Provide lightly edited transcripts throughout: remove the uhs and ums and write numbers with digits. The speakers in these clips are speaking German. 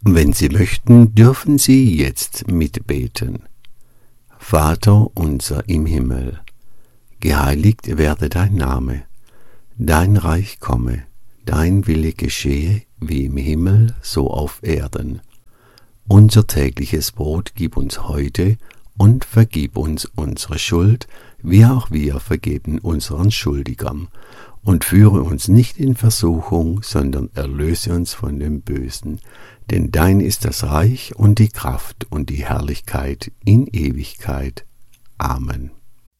Wenn Sie möchten, dürfen Sie jetzt mitbeten. Vater unser im Himmel, geheiligt werde dein Name, dein Reich komme, dein Wille geschehe, wie im Himmel, so auf Erden. Unser tägliches Brot gib uns heute und vergib uns unsere Schuld, wie auch wir vergeben unseren Schuldigern. Und führe uns nicht in Versuchung, sondern erlöse uns von dem Bösen. Denn dein ist das Reich und die Kraft und die Herrlichkeit in Ewigkeit. Amen.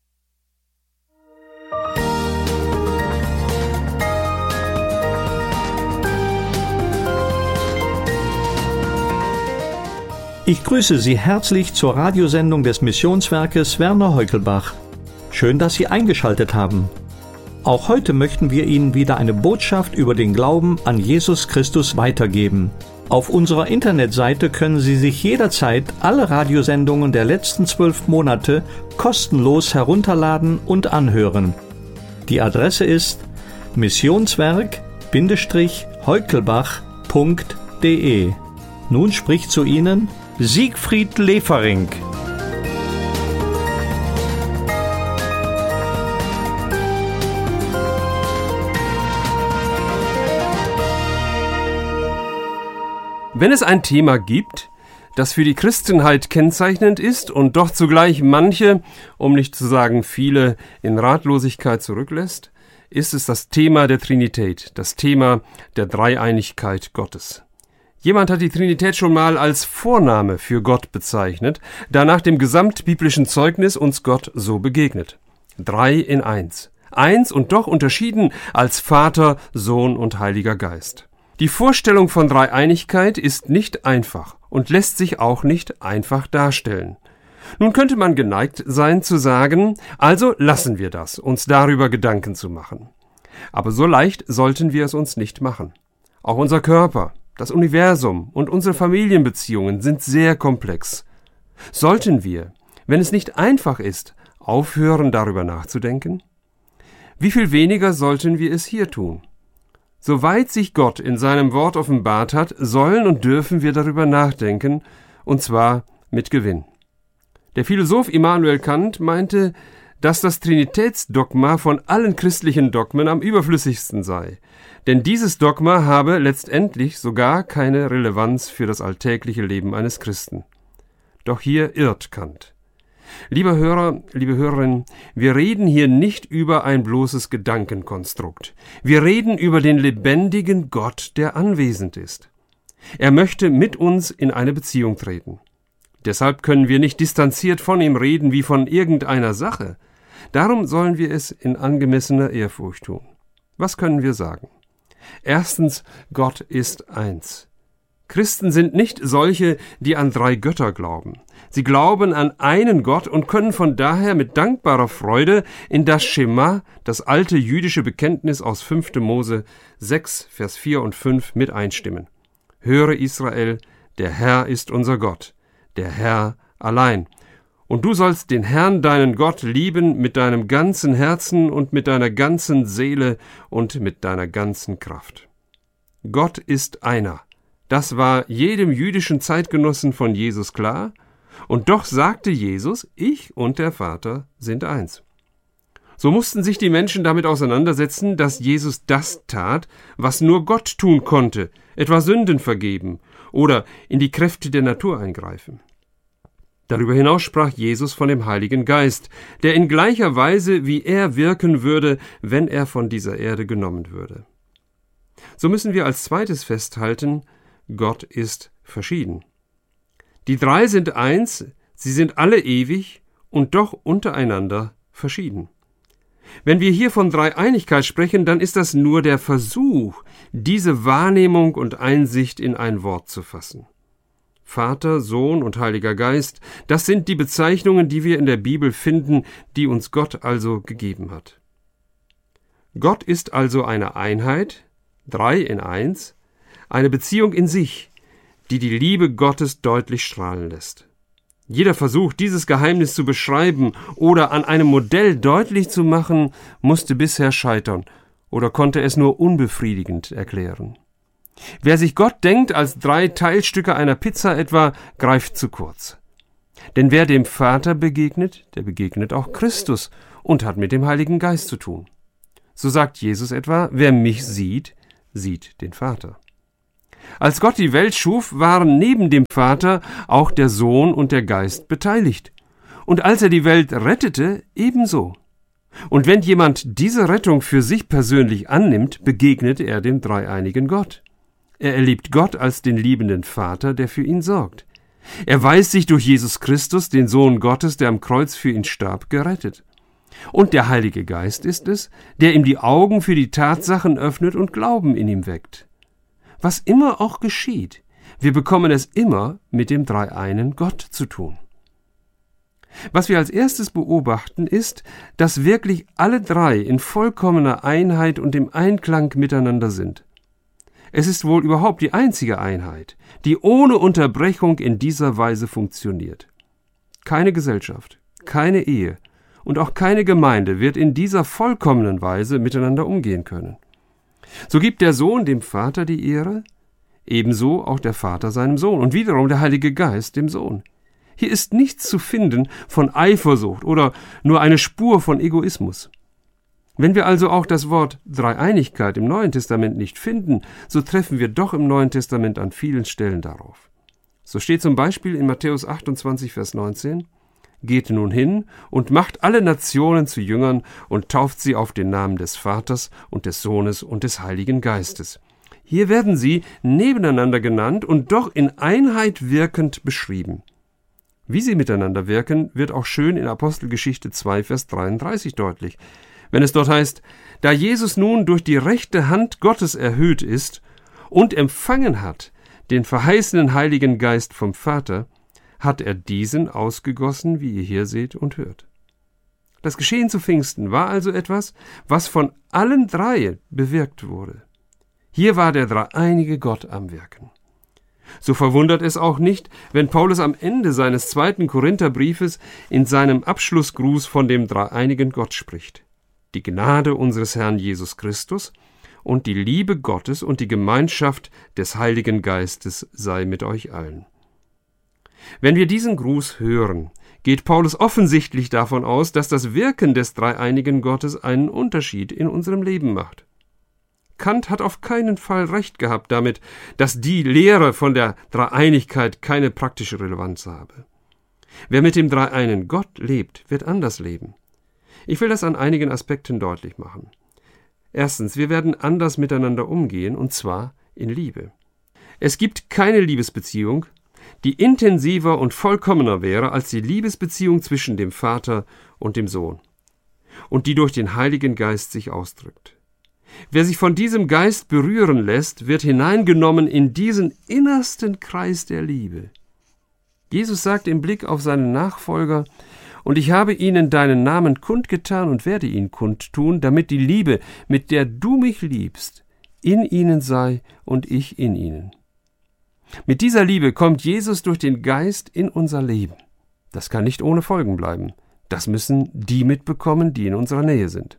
Ich grüße Sie herzlich zur Radiosendung des Missionswerkes Werner Heukelbach. Schön, dass Sie eingeschaltet haben. Auch heute möchten wir Ihnen wieder eine Botschaft über den Glauben an Jesus Christus weitergeben. Auf unserer Internetseite können Sie sich jederzeit alle Radiosendungen der letzten 12 Monate kostenlos herunterladen und anhören. Die Adresse ist missionswerk-heukelbach.de. Nun spricht zu Ihnen Siegfried Lefering. Wenn es ein Thema gibt, das für die Christenheit kennzeichnend ist und doch zugleich manche, um nicht zu sagen viele, in Ratlosigkeit zurücklässt, ist es das Thema der Trinität, das Thema der Dreieinigkeit Gottes. Jemand hat die Trinität schon mal als Vorname für Gott bezeichnet, da nach dem gesamtbiblischen Zeugnis uns Gott so begegnet. 3 in 1. Eins und doch unterschieden als Vater, Sohn und Heiliger Geist. Die Vorstellung von Dreieinigkeit ist nicht einfach und lässt sich auch nicht einfach darstellen. Nun könnte man geneigt sein zu sagen, also lassen wir das, uns darüber Gedanken zu machen. Aber so leicht sollten wir es uns nicht machen. Auch unser Körper, das Universum und unsere Familienbeziehungen sind sehr komplex. Sollten wir, wenn es nicht einfach ist, aufhören, darüber nachzudenken? Wie viel weniger sollten wir es hier tun? Soweit sich Gott in seinem Wort offenbart hat, sollen und dürfen wir darüber nachdenken, und zwar mit Gewinn. Der Philosoph Immanuel Kant meinte, dass das Trinitätsdogma von allen christlichen Dogmen am überflüssigsten sei, denn dieses Dogma habe letztendlich sogar keine Relevanz für das alltägliche Leben eines Christen. Doch hier irrt Kant. Lieber Hörer, liebe Hörerin, wir reden hier nicht über ein bloßes Gedankenkonstrukt. Wir reden über den lebendigen Gott, der anwesend ist. Er möchte mit uns in eine Beziehung treten. Deshalb können wir nicht distanziert von ihm reden wie von irgendeiner Sache. Darum sollen wir es in angemessener Ehrfurcht tun. Was können wir sagen? Erstens, Gott ist eins. Christen sind nicht solche, die an 3 Götter glauben. Sie glauben an einen Gott und können von daher mit dankbarer Freude in das Schema, das alte jüdische Bekenntnis aus 5. Mose 6, Vers 4 und 5 mit einstimmen. Höre Israel, der Herr ist unser Gott, der Herr allein. Und du sollst den Herrn, deinen Gott, lieben mit deinem ganzen Herzen und mit deiner ganzen Seele und mit deiner ganzen Kraft. Gott ist einer. Das war jedem jüdischen Zeitgenossen von Jesus klar, und doch sagte Jesus, ich und der Vater sind eins. So mussten sich die Menschen damit auseinandersetzen, dass Jesus das tat, was nur Gott tun konnte, etwa Sünden vergeben oder in die Kräfte der Natur eingreifen. Darüber hinaus sprach Jesus von dem Heiligen Geist, der in gleicher Weise wie er wirken würde, wenn er von dieser Erde genommen würde. So müssen wir als zweites festhalten, Gott ist verschieden. Die 3 sind eins, sie sind alle ewig und doch untereinander verschieden. Wenn wir hier von Dreieinigkeit sprechen, dann ist das nur der Versuch, diese Wahrnehmung und Einsicht in ein Wort zu fassen. Vater, Sohn und Heiliger Geist, das sind die Bezeichnungen, die wir in der Bibel finden, die uns Gott also gegeben hat. Gott ist also eine Einheit, 3 in 1, eine Beziehung in sich, die die Liebe Gottes deutlich strahlen lässt. Jeder Versuch, dieses Geheimnis zu beschreiben oder an einem Modell deutlich zu machen, musste bisher scheitern oder konnte es nur unbefriedigend erklären. Wer sich Gott denkt als 3 Teilstücke einer Pizza etwa, greift zu kurz. Denn wer dem Vater begegnet, der begegnet auch Christus und hat mit dem Heiligen Geist zu tun. So sagt Jesus etwa, wer mich sieht, sieht den Vater. Als Gott die Welt schuf, waren neben dem Vater auch der Sohn und der Geist beteiligt. Und als er die Welt rettete, ebenso. Und wenn jemand diese Rettung für sich persönlich annimmt, begegnet er dem dreieinigen Gott. Er erlebt Gott als den liebenden Vater, der für ihn sorgt. Er weiß sich durch Jesus Christus, den Sohn Gottes, der am Kreuz für ihn starb, gerettet. Und der Heilige Geist ist es, der ihm die Augen für die Tatsachen öffnet und Glauben in ihm weckt. Was immer auch geschieht, wir bekommen es immer mit dem dreieinen Gott zu tun. Was wir als erstes beobachten, ist, dass wirklich alle 3 in vollkommener Einheit und im Einklang miteinander sind. Es ist wohl überhaupt die einzige Einheit, die ohne Unterbrechung in dieser Weise funktioniert. Keine Gesellschaft, keine Ehe und auch keine Gemeinde wird in dieser vollkommenen Weise miteinander umgehen können. So gibt der Sohn dem Vater die Ehre, ebenso auch der Vater seinem Sohn und wiederum der Heilige Geist dem Sohn. Hier ist nichts zu finden von Eifersucht oder nur eine Spur von Egoismus. Wenn wir also auch das Wort Dreieinigkeit im Neuen Testament nicht finden, so treffen wir doch im Neuen Testament an vielen Stellen darauf. So steht zum Beispiel in Matthäus 28, Vers 19, »Geht nun hin und macht alle Nationen zu Jüngern und tauft sie auf den Namen des Vaters und des Sohnes und des Heiligen Geistes.« Hier werden sie nebeneinander genannt und doch in Einheit wirkend beschrieben. Wie sie miteinander wirken, wird auch schön in Apostelgeschichte 2, Vers 33 deutlich. Wenn es dort heißt, da Jesus nun durch die rechte Hand Gottes erhöht ist und empfangen hat den verheißenen Heiligen Geist vom Vater, hat er diesen ausgegossen, wie ihr hier seht und hört. Das Geschehen zu Pfingsten war also etwas, was von allen 3 bewirkt wurde. Hier war der dreieinige Gott am Wirken. So verwundert es auch nicht, wenn Paulus am Ende seines 2. Korintherbriefes in seinem Abschlussgruß von dem dreieinigen Gott spricht. Die Gnade unseres Herrn Jesus Christus und die Liebe Gottes und die Gemeinschaft des Heiligen Geistes sei mit euch allen. Wenn wir diesen Gruß hören, geht Paulus offensichtlich davon aus, dass das Wirken des dreieinigen Gottes einen Unterschied in unserem Leben macht. Kant hat auf keinen Fall recht gehabt damit, dass die Lehre von der Dreieinigkeit keine praktische Relevanz habe. Wer mit dem dreieinen Gott lebt, wird anders leben. Ich will das an einigen Aspekten deutlich machen. Erstens, wir werden anders miteinander umgehen, und zwar in Liebe. Es gibt keine Liebesbeziehung, die intensiver und vollkommener wäre als die Liebesbeziehung zwischen dem Vater und dem Sohn und die durch den Heiligen Geist sich ausdrückt. Wer sich von diesem Geist berühren lässt, wird hineingenommen in diesen innersten Kreis der Liebe. Jesus sagt im Blick auf seine Nachfolger, und ich habe ihnen deinen Namen kundgetan und werde ihn kundtun, damit die Liebe, mit der du mich liebst, in ihnen sei und ich in ihnen. Mit dieser Liebe kommt Jesus durch den Geist in unser Leben. Das kann nicht ohne Folgen bleiben. Das müssen die mitbekommen, die in unserer Nähe sind.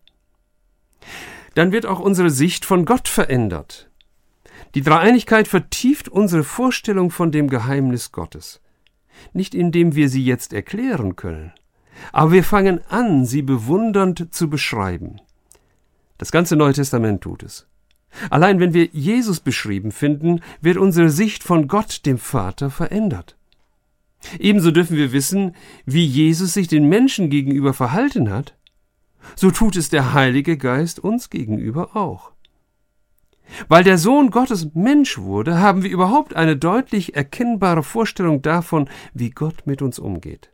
Dann wird auch unsere Sicht von Gott verändert. Die Dreieinigkeit vertieft unsere Vorstellung von dem Geheimnis Gottes. Nicht indem wir sie jetzt erklären können, aber wir fangen an, sie bewundernd zu beschreiben. Das ganze Neue Testament tut es. Allein wenn wir Jesus beschrieben finden, wird unsere Sicht von Gott, dem Vater, verändert. Ebenso dürfen wir wissen, wie Jesus sich den Menschen gegenüber verhalten hat. So tut es der Heilige Geist uns gegenüber auch. Weil der Sohn Gottes Mensch wurde, haben wir überhaupt eine deutlich erkennbare Vorstellung davon, wie Gott mit uns umgeht.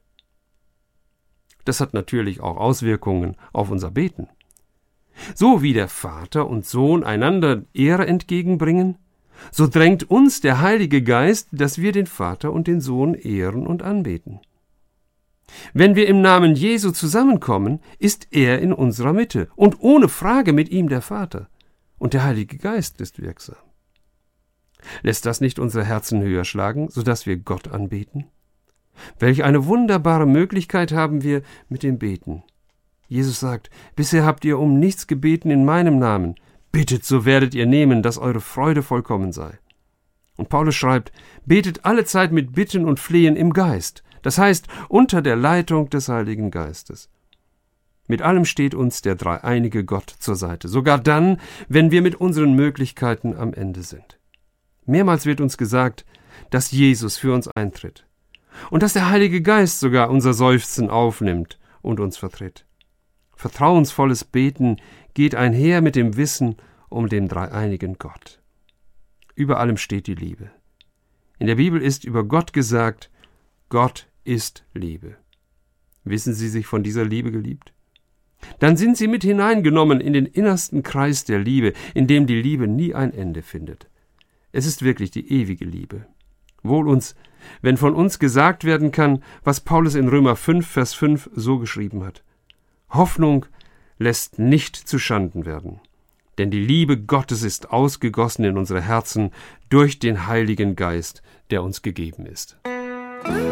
Das hat natürlich auch Auswirkungen auf unser Beten. So wie der Vater und Sohn einander Ehre entgegenbringen, so drängt uns der Heilige Geist, dass wir den Vater und den Sohn ehren und anbeten. Wenn wir im Namen Jesu zusammenkommen, ist er in unserer Mitte und ohne Frage mit ihm der Vater. Und der Heilige Geist ist wirksam. Lässt das nicht unsere Herzen höher schlagen, sodass wir Gott anbeten? Welch eine wunderbare Möglichkeit haben wir mit dem Beten. Jesus sagt, bisher habt ihr um nichts gebeten in meinem Namen. Bittet, so werdet ihr nehmen, dass eure Freude vollkommen sei. Und Paulus schreibt, betet allezeit mit Bitten und Flehen im Geist, das heißt unter der Leitung des Heiligen Geistes. Mit allem steht uns der dreieinige Gott zur Seite, sogar dann, wenn wir mit unseren Möglichkeiten am Ende sind. Mehrmals wird uns gesagt, dass Jesus für uns eintritt und dass der Heilige Geist sogar unser Seufzen aufnimmt und uns vertritt. Vertrauensvolles Beten geht einher mit dem Wissen um den dreieinigen Gott. Über allem steht die Liebe. In der Bibel ist über Gott gesagt, Gott ist Liebe. Wissen Sie sich von dieser Liebe geliebt? Dann sind Sie mit hineingenommen in den innersten Kreis der Liebe, in dem die Liebe nie ein Ende findet. Es ist wirklich die ewige Liebe. Wohl uns, wenn von uns gesagt werden kann, was Paulus in Römer 5, Vers 5 so geschrieben hat. Hoffnung lässt nicht zuschanden werden, denn die Liebe Gottes ist ausgegossen in unsere Herzen durch den Heiligen Geist, der uns gegeben ist.